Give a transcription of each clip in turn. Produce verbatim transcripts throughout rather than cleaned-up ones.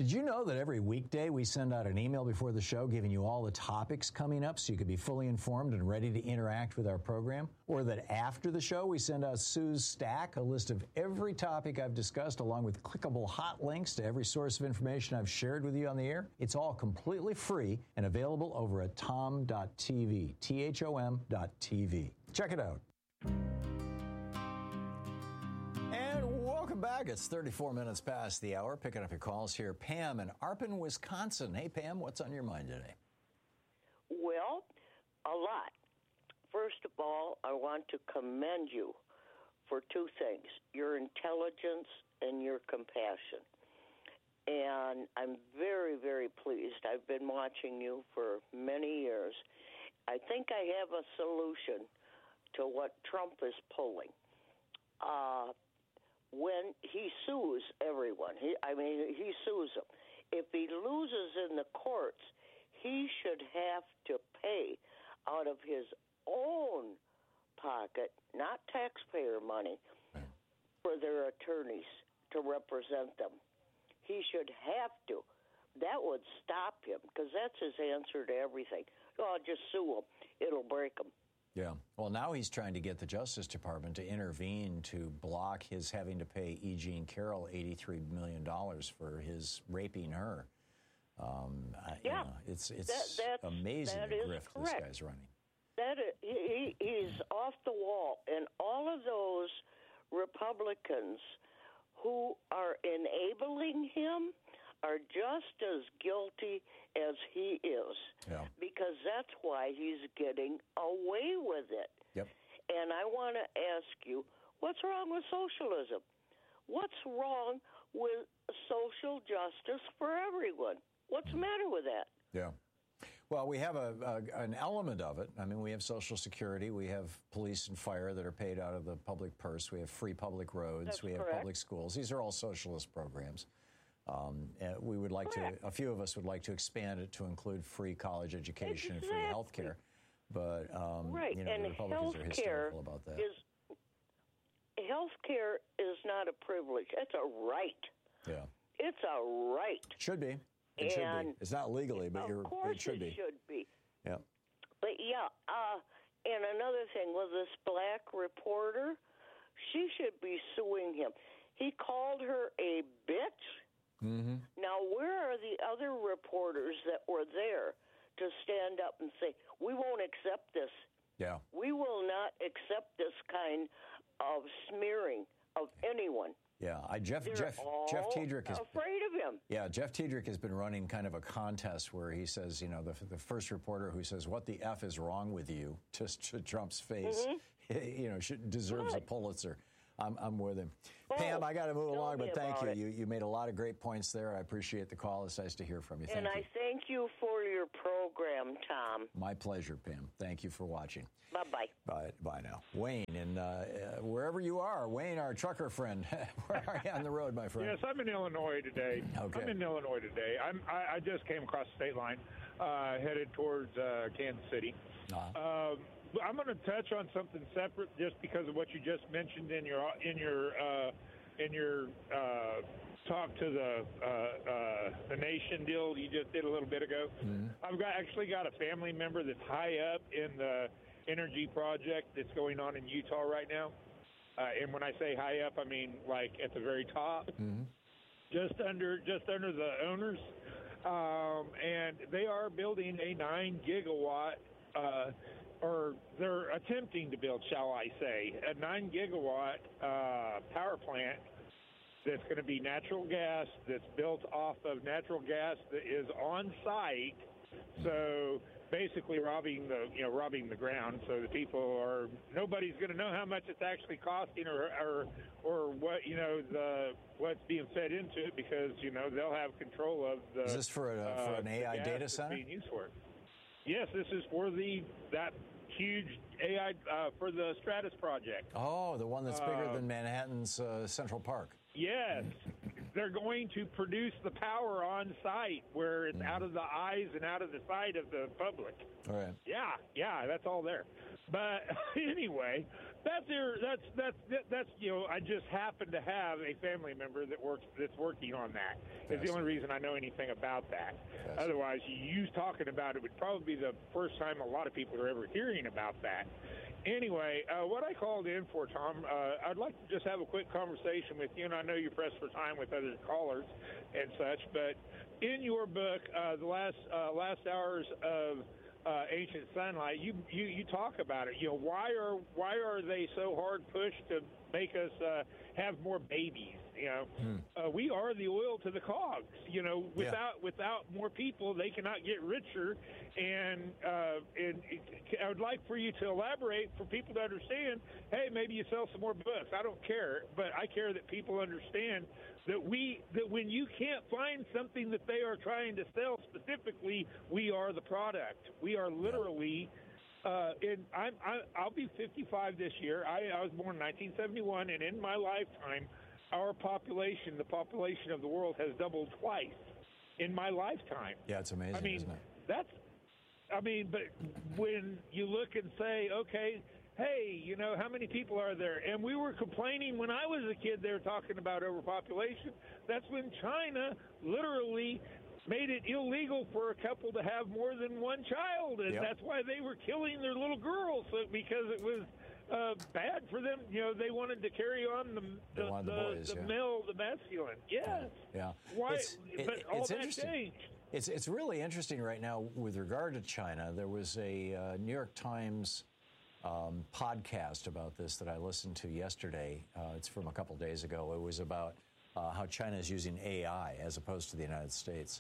Did you know that every weekday we send out an email before the show giving you all the topics coming up so you could be fully informed and ready to interact with our program? Or that after the show we send out Sue's Stack, a list of every topic I've discussed along with clickable hot links to every source of information I've shared with you on the air? It's all completely free and available over at tom dot t v, T H O M dot T V. Check it out. And welcome back. It's thirty-four minutes past the hour. Picking up your calls here. Pam in Arpin, Wisconsin. Hey, Pam, what's on your mind today? Well, a lot. First of all, I want to commend you for two things, your intelligence and your compassion. And I'm very, very pleased. I've been watching you for many years. I think I have a solution to what Trump is pulling. Uh, when he sues everyone, he, I mean, he sues them. If he loses in the courts, he should have to pay out of his own pocket, not taxpayer money, for their attorneys to represent them. He should have to. That would stop him, because that's his answer to everything. Oh, just sue him. It'll break him. Yeah. Well, now he's trying to get the Justice Department to intervene to block his having to pay E. Jean Carroll eighty-three million dollars for his raping her. Um, yeah. You know, it's it's that, amazing that the grift correct. this guy's running. That is, he, he's off the wall. And all of those Republicans who are enabling him are just as guilty as he is, yeah. because that's why he's getting away with it. Yep. And I want to ask you, what's wrong with socialism? What's wrong with social justice for everyone? What's the matter with that? Yeah. Well, we have a, a an element of it. I mean, we have Social Security, we have police and fire that are paid out of the public purse, we have free public roads, That's we have correct. public schools. These are all socialist programs. Um, we would like correct. to, a few of us would like to expand it to include free college education exactly. and free health care. But, um, right. you know, and the Republicans are hysterical about that. Is, health care is not a privilege. It's a right. Yeah. It's a right. Should be. It should be. It's not legally, but you're, it should be. Of course it should be. Yeah. But, yeah, uh, and another thing, with this black reporter, she should be suing him. He called her a bitch. Mm-hmm. Now, where are the other reporters that were there to stand up and say, we won't accept this? Yeah. We will not accept this kind of smearing of anyone. Yeah, I, Jeff They're Jeff all Jeff Tiedrick is afraid of him. Yeah, Jeff Tiedrick has been running kind of a contest where he says, you know, the the first reporter who says, "What the F is wrong with you?" just to Trump's face, mm-hmm. you know, should, deserves Good. a Pulitzer. I'm, I'm with him. Oh, Pam, I got to move along, but thank you. It. you. You made a lot of great points there. I appreciate the call. It's nice to hear from you. Thank and you. I thank you for your program, Tom. My pleasure, Pam. Thank you for watching. Bye-bye. Bye, bye now. Wayne, and uh, uh, wherever you are, Wayne, our trucker friend, where are you on the road, my friend? Yes, I'm in Illinois today. Okay. I'm in Illinois today. I'm, I, I just came across the state line, uh, headed towards uh, Kansas City. Uh-huh. Uh, I'm going to touch on something separate, just because of what you just mentioned in your in your uh, in your uh, talk to the uh, uh, the nation deal you just did a little bit ago. Mm-hmm. I've got actually got a family member that's high up in the energy project that's going on in Utah right now. Uh, and when I say high up, I mean like at the very top, Mm-hmm. just under just under the owners, um, and they are building a nine gigawatt. Uh, or they're attempting to build, shall I say, a nine gigawatt uh, power plant that's going to be natural gas, that's built off of natural gas that is on site. So basically robbing the, you know, robbing the ground. So the people are, nobody's going to know how much it's actually costing, or, or, or what, you know, the, what's being fed into it, because, you know, they'll have control of the. Is this for, a, uh, for an A I the gas data that's center? being used for it. Yes, this is for the that huge A I uh, for the Stratus project. Oh, the one that's bigger uh, than Manhattan's uh, Central Park. Yes, they're going to produce the power on site where it's mm. out of the eyes and out of the sight of the public. All right. Yeah, yeah, that's all there. But anyway, That's your, that's that's that's you know. I just happen to have a family member that works that's working on that. It's the only reason I know anything about that. Otherwise, you talking about it would probably be the first time a lot of people are ever hearing about that. Anyway, uh, what I called in for, Tom, uh, I'd like to just have a quick conversation with you, and I know you're pressed for time with other callers and such, but in your book, uh, the last uh, last hours of Uh, Ancient Sunlight, you, you you talk about it. You know, why are why are they so hard pushed to make us uh, have more babies? You know, hmm. uh, we are the oil to the cogs. You know, without yeah. without more people, they cannot get richer. And uh, and it, I would like for you to elaborate for people to understand. Hey, maybe you sell some more books. I don't care, but I care that people understand that we that when you can't find something that they are trying to sell specifically, we are the product. We are literally. Uh, in, I'm, I, I'll be fifty-five this year. I, I was born in nineteen seventy-one, and in my lifetime, our population, the population of the world, has doubled twice in my lifetime. Yeah, it's amazing, I mean, isn't it? That's, I mean, but when you look and say, okay, hey, you know, how many people are there? And we were complaining when I was a kid, they were talking about overpopulation. That's when China literally made it illegal for a couple to have more than one child, and yep. that's why they were killing their little girls, so, because it was uh, bad for them. You know, they wanted to carry on the the, the, the, boys, the yeah. male, the masculine. Yes. Yeah. Why? It's, it, but all it's that interesting. changed. It's it's really interesting right now with regard to China. There was a uh, New York Times um, podcast about this that I listened to yesterday. Uh, it's from a couple days ago. It was about uh, how China is using A I as opposed to the United States.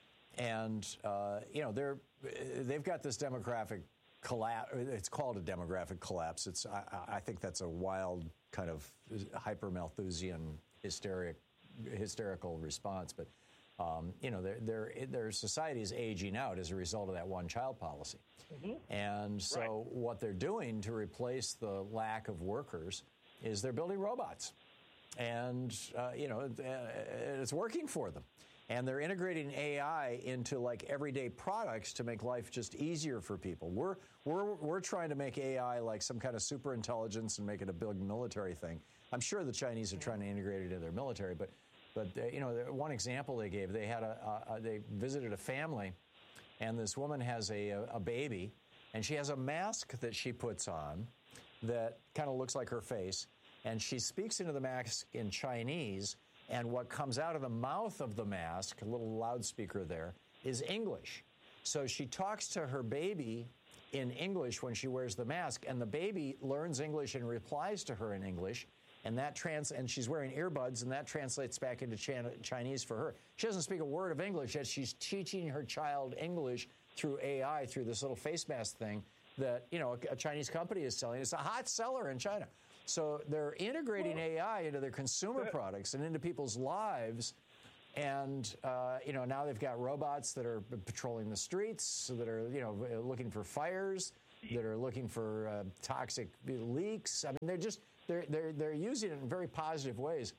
And, uh, you know, they're, they've got this demographic collapse. It's called a demographic collapse. It's, I, I think that's a wild kind of hyper-Malthusian hysteric, hysterical response. But, um, you know, their, their, their society is aging out as a result of that one-child policy. Mm-hmm. And so right. what they're doing to replace the lack of workers is they're building robots. And, uh, you know, it's working for them. And they're integrating A I into like everyday products to make life just easier for people. We're we're we're trying to make A I like some kind of super intelligence and make it a big military thing. I'm sure the Chinese are trying to integrate it into their military, but but uh, you know, one example they gave, they had a, a they visited a family, and this woman has a a baby, and she has a mask that she puts on that kind of looks like her face, and she speaks into the mask in Chinese. And what comes out of the mouth of the mask, a little loudspeaker there, is English. So she talks to her baby in English when she wears the mask, and the baby learns English and replies to her in English, and that trans and she's wearing earbuds, and that translates back into Chinese for her. She doesn't speak a word of English, yet she's teaching her child English through A I, through this little face mask thing that, you know, a, a Chinese company is selling. It's a hot seller in China. So they're integrating well, A I into their consumer but, products and into people's lives. And, uh, you know, now they've got robots that are patrolling the streets, that are, you know, looking for fires, that are looking for uh, toxic leaks. I mean, they're just, they're, they're, they're using it in very positive ways.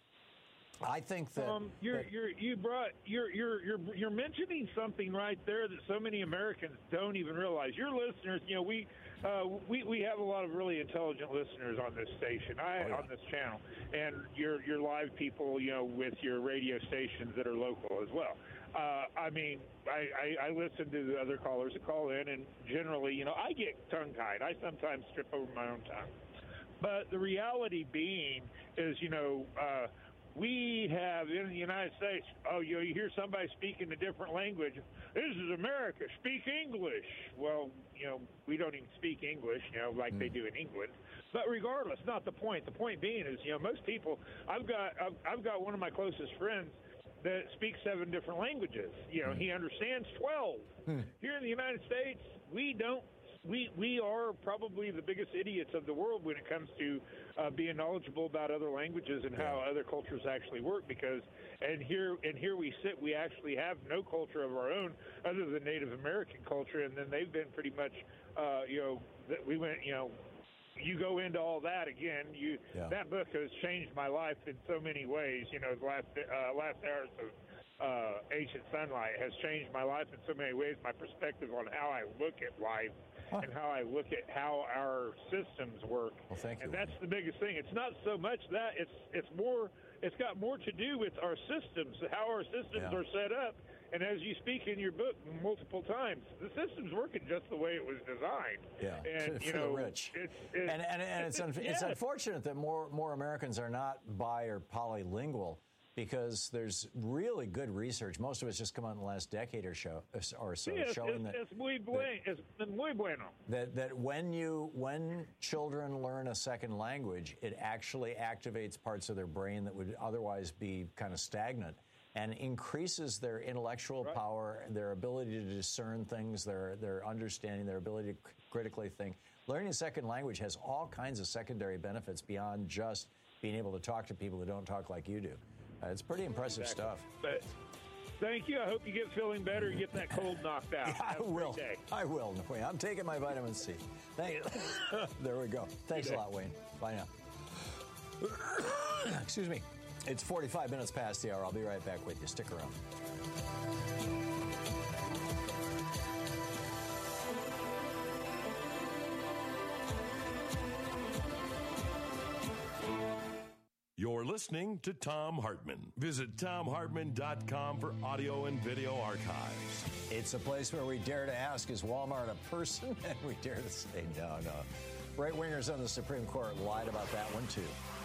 I think that, um, you're, that you're, you brought you're you're you're you're mentioning something right there that so many Americans don't even realize. Your listeners, you know, we uh, we we have a lot of really intelligent listeners on this station, I oh, yeah. on this channel, and your your live people, you know, with your radio stations that are local as well. Uh, I mean, I, I, I listen to the other callers that call in, and generally, you know, I get tongue-tied. I sometimes trip over my own tongue. But the reality being is, you know. Uh, We have in the United States, oh, you, know, you hear somebody speaking a different language. This is America. Speak English. Well, you know, we don't even speak English, you know, like mm. they do in England. But regardless, not the point. The point being is, you know, most people. I've got I've, I've got one of my closest friends that speaks seven different languages. You know, mm. he understands twelve. Mm. Here in the United States, we don't. We we are probably the biggest idiots of the world when it comes to uh, being knowledgeable about other languages and how other cultures actually work. Because and here and here we sit, we actually have no culture of our own other than Native American culture, and then they've been pretty much, uh, you know, that we went, you know. You go into all that again. You yeah. That book has changed my life in so many ways. You know, the last uh, last hours of uh, Ancient Sunlight has changed my life in so many ways. My perspective on how I look at life huh. and how I look at how our systems work. Well, thank you. And that's the biggest thing. It's not so much that it's it's more it's got more to do with our systems, how our systems yeah. are set up. And as you speak in your book multiple times, the system's working just the way it was designed. Yeah, and for you know, the rich. It's, it's, and and, and it's, un- yeah. it's unfortunate that more more Americans are not bi or polylingual, because there's really good research. Most of it's just come out in the last decade or so, or so yes, showing it's, that, it's muy bueno. It's muy bueno. that that when you when children learn a second language, it actually activates parts of their brain that would otherwise be kind of stagnant, and increases their intellectual right. power, their ability to discern things, their their understanding, their ability to critically think. Learning a second language has all kinds of secondary benefits beyond just being able to talk to people who don't talk like you do. Uh, it's pretty impressive exactly. stuff. But thank you. I hope you get feeling better and get that cold knocked out. Yeah, I will. I will. Wayne, I'm taking my vitamin C. Thank you. There we go. Thanks a lot, Wayne. Bye now. Excuse me. It's forty-five minutes past the hour. I'll be right back with you. Stick around. You're listening to Thom Hartmann. Visit Thom Hartmann dot com for audio and video archives. It's a place where we dare to ask, is Walmart a person? And we dare to say, no, no. Right-wingers on the Supreme Court lied about that one, too.